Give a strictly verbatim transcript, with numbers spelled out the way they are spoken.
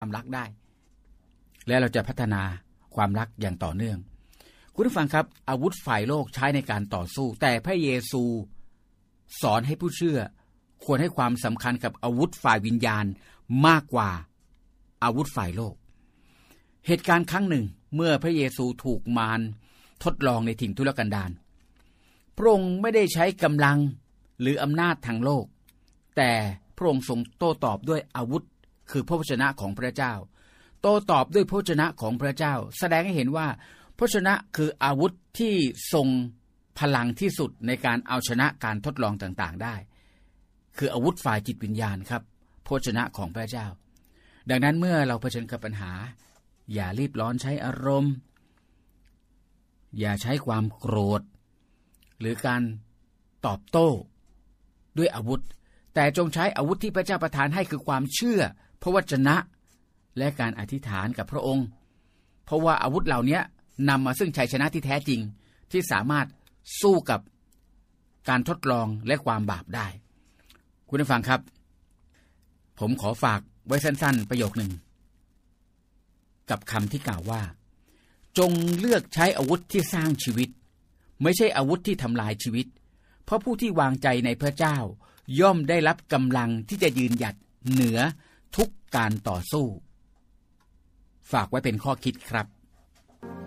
ความรักได้และเราจะพัฒนาความรักอย่างต่อเนื่องคุณผู้ฟังครับอาวุธฝ่ายโลกใช้ในการต่อสู้แต่พระเยซูสอนให้ผู้เชื่อควรให้ความสำคัญกับอาวุธฝ่ายวิญญาณมากกว่าอาวุธฝ่ายโลกเหตุการณ์ครั้งหนึ่งเมื่อพระเยซูถูกมารทดลองในถิ่นทุรกันดารพระองค์ไม่ได้ใช้กำลังหรืออำนาจทางโลกแต่พระองค์ทรงโต้ตอบด้วยอาวุธคือพระวจนะของพระเจ้าโต้ตอบด้วยพระวจนะของพระเจ้าแสดงให้เห็นว่าพระวจนะคืออาวุธที่ทรงพลังที่สุดในการเอาชนะการทดลองต่างๆได้คืออาวุธฝ่ายจิตวิญญาณครับพระวจนะของพระเจ้าดังนั้นเมื่อเราเผชิญกับปัญหาอย่ารีบร้อนใช้อารมณ์อย่าใช้ความโกรธหรือการตอบโต้ด้วยอาวุธแต่จงใช้อาวุธที่พระเจ้าประทานให้คือความเชื่อพระวจนะและการอธิษฐานกับพระองค์เพราะว่าอาวุธเหล่านี้นำมาซึ่งชัยชนะที่แท้จริงที่สามารถสู้กับการทดลองและความบาปได้คุณผู้ฟังครับผมขอฝากไว้สั้นๆประโยคหนึ่งกับคำที่กล่าวว่าจงเลือกใช้อาวุธที่สร้างชีวิตไม่ใช่อาวุธที่ทำลายชีวิตเพราะผู้ที่วางใจในพระเจ้าย่อมได้รับกำลังที่จะยืนหยัดเหนือทุกการต่อสู้ฝากไว้เป็นข้อคิดครับ